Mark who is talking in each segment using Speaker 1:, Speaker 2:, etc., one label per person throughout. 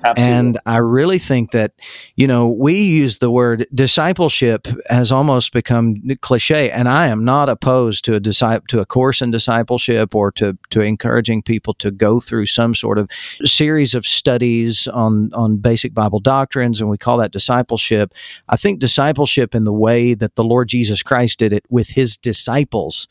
Speaker 1: Absolutely.
Speaker 2: And I really think that, we use the word discipleship has almost become cliche, and I am not opposed to a course in discipleship or to encouraging people to go through some sort of series of studies on basic Bible doctrines, and we call that discipleship. I think discipleship in the way that the Lord Jesus Christ did it with his disciples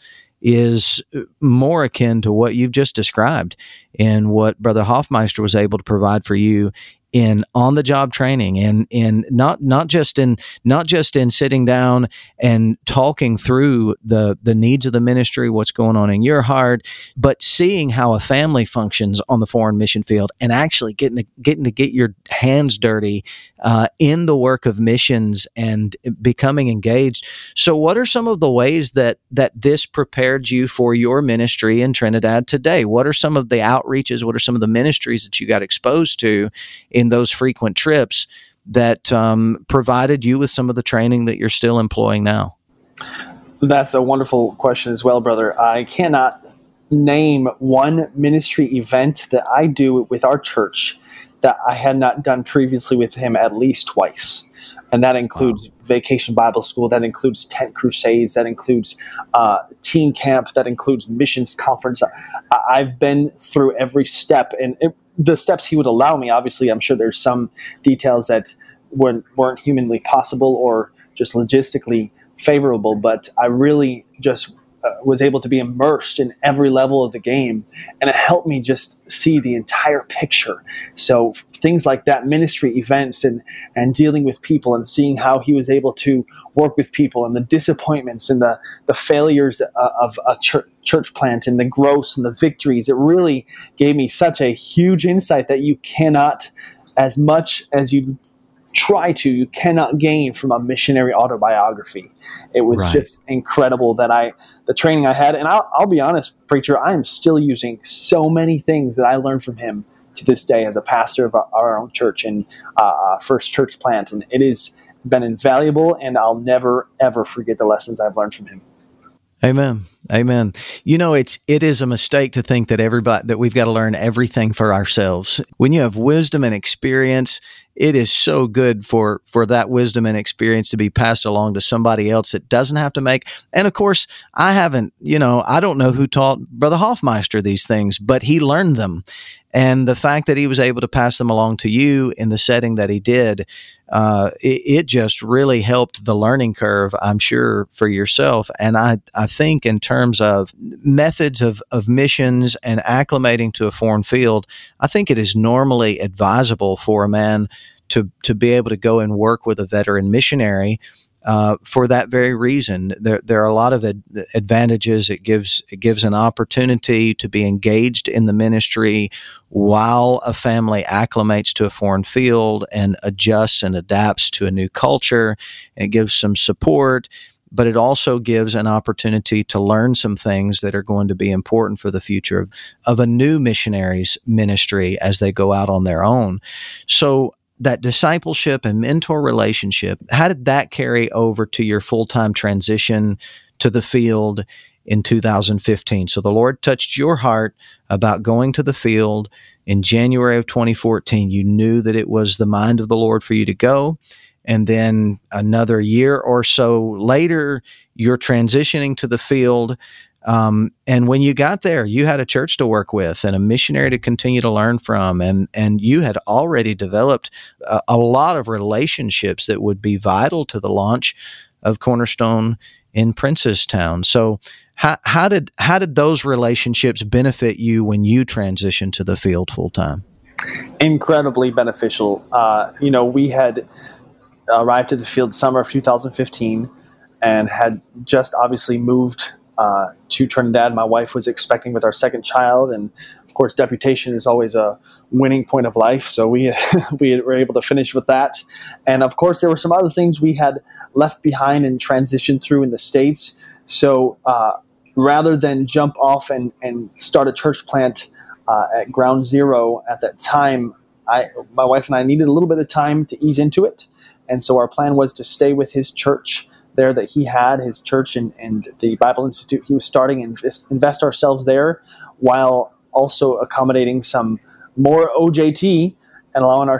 Speaker 2: is more akin to what you've just described and what Brother Hoffmeister was able to provide for you in on-the-job training, and in not just in sitting down and talking through the needs of the ministry, what's going on in your heart, but seeing how a family functions on the foreign mission field, and actually getting to get your hands dirty in the work of missions and becoming engaged. So, what are some of the ways that this prepared you for your ministry in Trinidad today? What are some of the outreaches? What are some of the ministries that you got exposed to in those frequent trips that provided you with some of the training that you're still employing now?
Speaker 1: That's a wonderful question as well, brother. I cannot name one ministry event that I do with our church that I had not done previously with him at least twice. And that includes Vacation Bible School, that includes tent crusades, that includes teen camp, that includes missions conference. I've been through every step, and the steps he would allow me. Obviously, I'm sure there's some details that weren't humanly possible or just logistically favorable, but I really just was able to be immersed in every level of the game, and it helped me just see the entire picture. So things like that, ministry events and dealing with people and seeing how he was able to work with people, and the disappointments and the failures of a church plant, and the growths and the victories, it really gave me such a huge insight that you cannot, as much as you you cannot gain from a missionary autobiography. It was just incredible the training I had. And I'll be honest, preacher, I am still using so many things that I learned from him to this day as a pastor of our own church and First Church Plant. And it has been invaluable, and I'll never, ever forget the lessons I've learned from him.
Speaker 2: Amen. Amen. It is a mistake to think that we've got to learn everything for ourselves. When you have wisdom and experience, it is so good for that wisdom and experience to be passed along to somebody else that doesn't have to make. And of course, I don't know who taught Brother Hoffmeister these things, but he learned them. And the fact that he was able to pass them along to you in the setting that he did, it just really helped the learning curve, I'm sure, for yourself. And I think in terms of methods of missions and acclimating to a foreign field, I think it is normally advisable for a man to be able to go and work with a veteran missionary for that very reason. There are a lot of advantages. It gives an opportunity to be engaged in the ministry while a family acclimates to a foreign field and adjusts and adapts to a new culture. It gives some support, but it also gives an opportunity to learn some things that are going to be important for the future of a new missionary's ministry as they go out on their own. So that discipleship and mentor relationship, how did that carry over to your full-time transition to the field in 2015? So the Lord touched your heart about going to the field in January of 2014. You knew that it was the mind of the Lord for you to go. And then another year or so later, you're transitioning to the field. And when you got there, you had a church to work with and a missionary to continue to learn from. And you had already developed a lot of relationships that would be vital to the launch of Cornerstone in Princestown. So how did those relationships benefit you when you transitioned to the field full time?
Speaker 1: Incredibly beneficial. We had arrived at the field summer of 2015 and had just obviously moved to Trinidad. My wife was expecting with our second child, and of course deputation is always a winning point of life, so we were able to finish with that. And of course there were some other things we had left behind and transitioned through in the States. So rather than jump off and start a church plant at ground zero at that time, my wife and I needed a little bit of time to ease into it. And so our plan was to stay with his church there that he had, his church and the Bible Institute he was starting, and invest ourselves there while also accommodating some more OJT and allowing our